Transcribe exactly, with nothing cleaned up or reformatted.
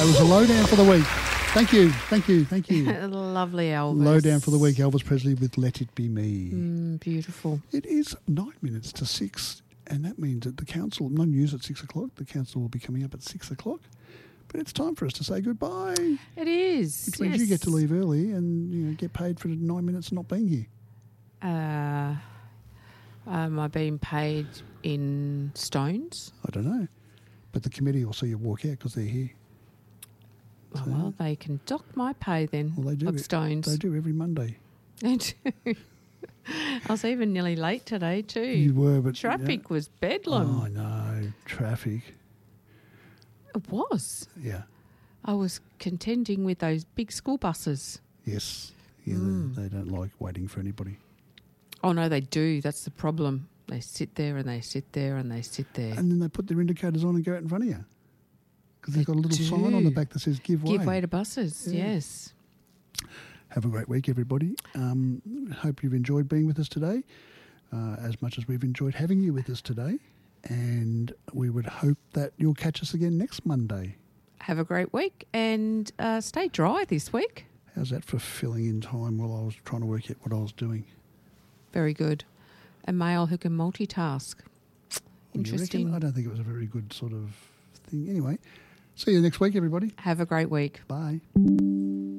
That was a lowdown for the week. Thank you, thank you, thank you. Lovely Elvis. Lowdown for the week, Elvis Presley with Let It Be Me. Mm, beautiful. It is nine minutes to six, and that means that the council, no news at six o'clock, the council will be coming up at six o'clock. But it's time for us to say goodbye. It is. Which means yes. you get to leave early and you know, get paid for nine minutes not being here. Uh, am I being paid in stones? I don't know. But the committee will see you walk out because they're here. Oh, So- well, they can dock my pay then Well, they do. of stones. They do every Monday. They do. I was even nearly late today too. You were, but... Traffic yeah. was bedlam. Oh, no. Traffic. It was. Yeah. I was contending with those big school buses. Yes. Yeah, Mm. they, they don't like waiting for anybody. Oh, no, they do. That's the problem. They sit there and they sit there and they sit there. And then they put their indicators on and go out in front of you. Because they've They got a little do. sign on the back that says give way. Give way to buses, Yeah. yes. Have a great week, everybody. Um, hope you've enjoyed being with us today, uh, as much as we've enjoyed having you with us today. And we would hope that you'll catch us again next Monday. Have a great week and uh, stay dry this week. How's that for filling in time while I was trying to work out what I was doing? Very good. A male who can multitask. You Interesting. reckon? I don't think it was a very good sort of thing. Anyway, see you next week, everybody. Have a great week. Bye.